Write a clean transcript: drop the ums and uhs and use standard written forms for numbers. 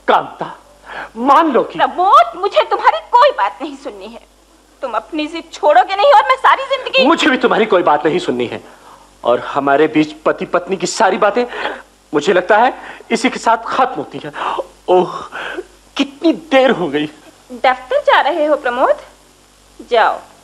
कांता, मान लो कि प्रमोद, मुझे तुम्हारी कोई बात नहीं सुननी है। तुम अपनी जिद छोड़ोगे नहीं और मैं सारी जिंदगी। मुझे भी तुम्हारी कोई बात नहीं सुननी है, और हमारे बीच पति पत्नी की सारी बातें मुझे लगता है इसी के साथ खत्म होती है। ओह, कितनी देर हो गई। दफ्तर जा रहे हो प्रमोद? जाओ।